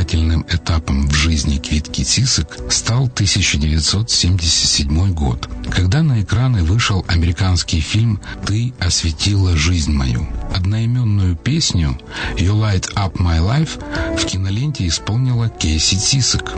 знаменательным этапом в жизни Квитки Цисок стал 1977 год, когда на экраны вышел американский фильм «Ты осветила жизнь мою». Одноименную песню «You Light Up My Life» в киноленте исполнила Кейси Цисок.